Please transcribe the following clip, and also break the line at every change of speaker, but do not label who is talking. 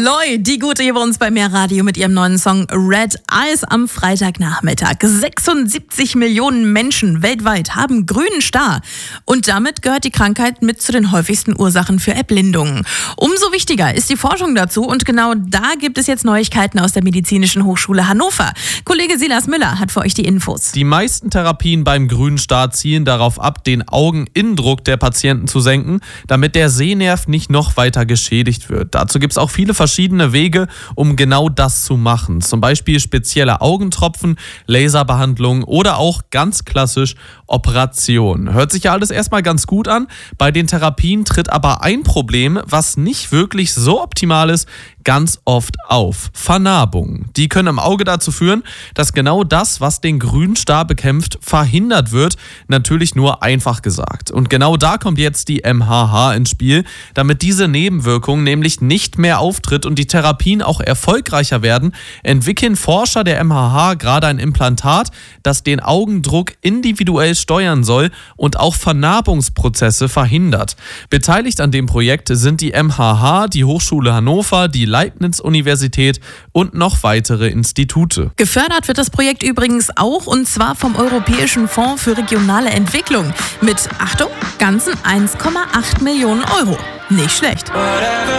Loi, die Gute hier bei uns bei Mehr Radio mit ihrem neuen Song Red Eyes am Freitagnachmittag. 76 Millionen Menschen weltweit haben grünen Star. Und damit gehört die Krankheit mit zu den häufigsten Ursachen für Erblindungen. Umso wichtiger ist die Forschung dazu und genau da gibt es jetzt Neuigkeiten aus der Medizinischen Hochschule Hannover. Kollege Silas Müller hat für euch die Infos.
Die meisten Therapien beim grünen Star zielen darauf ab, den Augeninnendruck der Patienten zu senken, damit der Sehnerv nicht noch weiter geschädigt wird. Dazu gibt es auch viele verschiedene Wege, um genau das zu machen. Zum Beispiel spezielle Augentropfen, Laserbehandlung oder auch ganz klassisch Operation. Hört sich ja alles erstmal ganz gut an. Bei den Therapien tritt aber ein Problem, was nicht wirklich so optimal ist, ganz oft auf. Vernarbungen. Die können im Auge dazu führen, dass genau das, was den grünen Star bekämpft, verhindert wird. Natürlich nur einfach gesagt. Und genau da kommt jetzt die MHH ins Spiel, damit diese Nebenwirkung nämlich nicht mehr auftritt und die Therapien auch erfolgreicher werden, entwickeln Forscher der MHH gerade ein Implantat, das den Augendruck individuell steuern soll und auch Vernarbungsprozesse verhindert. Beteiligt an dem Projekt sind die MHH, die Hochschule Hannover, die Leibniz-Universität und noch weitere Institute.
Gefördert wird das Projekt übrigens auch und zwar vom Europäischen Fonds für regionale Entwicklung mit, Achtung, ganzen 1,8 Millionen Euro. Nicht schlecht.